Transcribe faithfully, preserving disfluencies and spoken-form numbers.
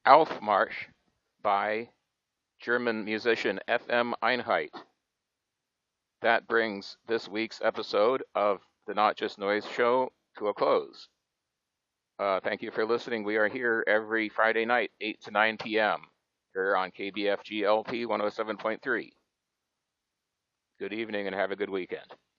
Aufmarsch by German musician F M Einheit. That brings this week's episode of the Not Just Noise Show to a close. Uh, thank you for listening. We are here every Friday night, eight to nine p.m. here on K B F G L P one oh seven point three. Good evening and have a good weekend.